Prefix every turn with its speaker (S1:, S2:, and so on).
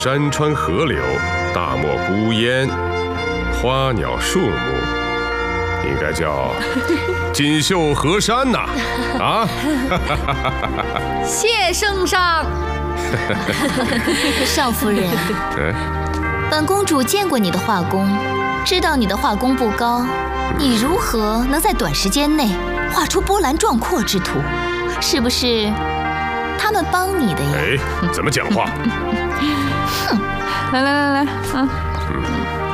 S1: 山川河流、大漠孤烟、花鸟树木，应该叫锦绣河山呐！啊！
S2: 谢圣上。
S3: 少夫人，本公主见过你的画工，知道你的画工不高，你如何能在短时间内画出波澜壮阔之图？是不是他们帮你的呀？
S1: 哎，怎么讲话？
S2: 来，啊！